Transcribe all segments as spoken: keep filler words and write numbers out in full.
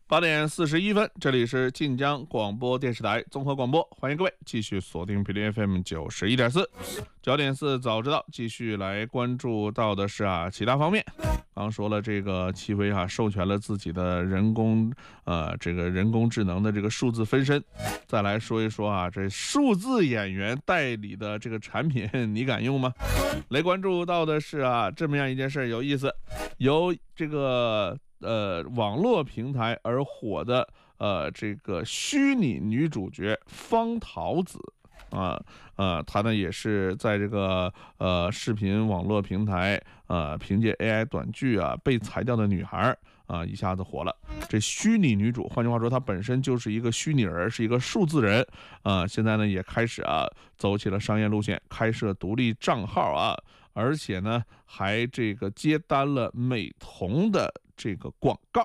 八点四十一分，这里是晋江广播电视台综合广播，欢迎各位继续锁定频率 F M 九十一点四，九点四早知道，继续来关注到的是啊其他方面。刚说了这个齐飞啊授权了自己的人工呃这个人工智能的这个数字分身，再来说一说啊这数字演员代理的这个产品你敢用吗？来关注到的是啊这么样一件事有意思，由这个呃网络平台而火的呃这个虚拟女主角方桃子啊呃她呢也是在这个呃视频网络平台呃凭借 A I 短剧啊被裁掉的女孩啊一下子火了。这虚拟女主，换句话说，她本身就是一个虚拟人，是一个数字人啊、呃，现在呢也开始啊走起了商业路线，开设独立账号啊，而且呢还这个接单了美瞳的这个广告。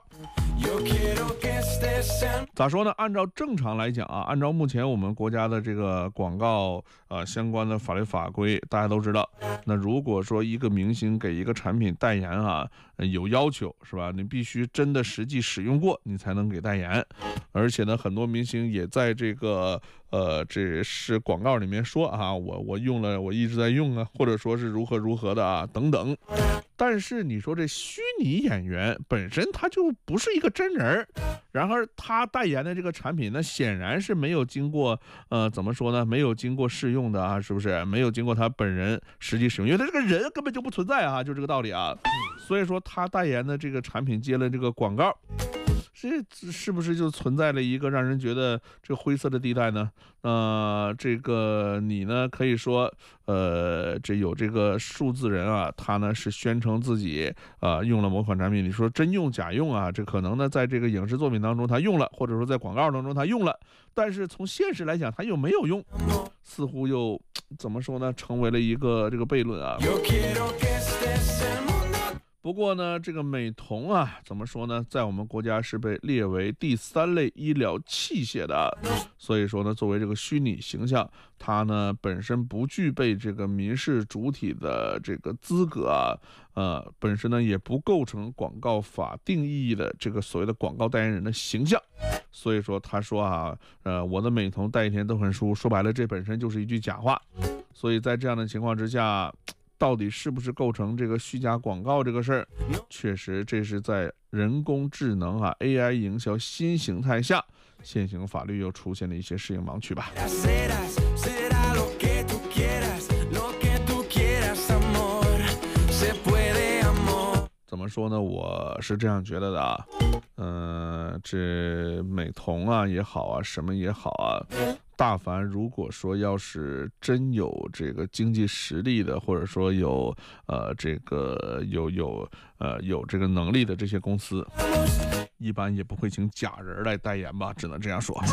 咋说呢？按照正常来讲啊，按照目前我们国家的这个广告呃相关的法律法规，大家都知道，那如果说一个明星给一个产品代言啊，呃、有要求是吧？你必须真的实际使用过，你才能给代言。而且呢，很多明星也在这个呃这是广告里面说啊，我我用了，我一直在用啊，或者说是如何如何的啊等等。但是你说这虚拟演员本身他就不是一个真人，然而他代言的这个产品呢，显然是没有经过呃怎么说呢，没有经过试用的啊，是不是？没有经过他本人实际使用，因为他这个人根本就不存在啊，就这个道理啊。所以说他代言的这个产品接了这个广告，这是不是就存在了一个让人觉得这个灰色的地带呢？呃，这个你呢可以说，呃，这有这个数字人啊，他呢是宣称自己啊、呃、用了某款产品，你说真用假用啊？这可能呢在这个影视作品当中他用了，或者说在广告当中他用了，但是从现实来讲他又没有用，似乎又怎么说呢，成为了一个这个悖论啊。不过呢，这个美瞳啊，怎么说呢，在我们国家是被列为第三类医疗器械的，所以说呢，作为这个虚拟形象，它呢本身不具备这个民事主体的这个资格啊，呃，本身呢也不构成广告法定意义的这个所谓的广告代言人的形象。所以说他说啊，呃，我的美瞳戴一天都很舒服，说白了，这本身就是一句假话。所以在这样的情况之下，到底是不是构成这个虚假广告这个事儿，确实这是在人工智能啊 A I 营销新形态下，现行法律又出现了一些适应盲区吧。怎么说呢？我是这样觉得的啊，嗯、呃，这美瞳啊也好啊，什么也好啊，大凡如果说要是真有这个经济实力的，或者说有呃这个有有呃有这个能力的这些公司，一般也不会请假人来代言吧，只能这样说。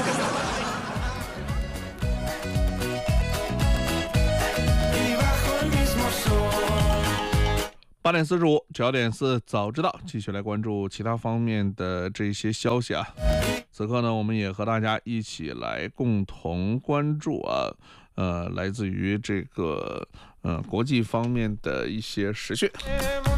八点四十五，九点四早知道，继续来关注其他方面的这些消息啊。此刻呢，我们也和大家一起来共同关注啊，呃，来自于这个呃国际方面的一些时讯。